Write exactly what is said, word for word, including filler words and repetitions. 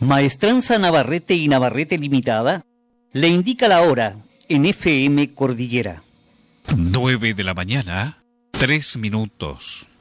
Maestranza Navarrete y Navarrete Limitada le indica la hora en F M Cordillera. Nueve de la mañana, tres minutos.